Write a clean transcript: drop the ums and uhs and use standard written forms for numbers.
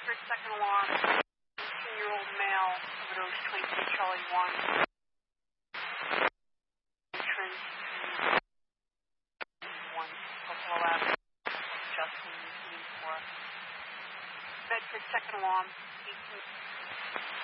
Bedford, second alarm, 18-year-old male, overdose 23 Charlie 1. Entrance to 1 Buffalo Avenue, Justin, for Bedford, second alarm, 18.